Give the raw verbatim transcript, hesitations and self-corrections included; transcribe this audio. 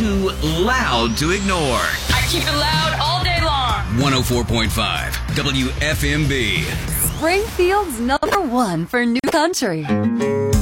too loud to ignore. I keep it loud all day long. one oh four point five W F M B. Springfield's number one for new country.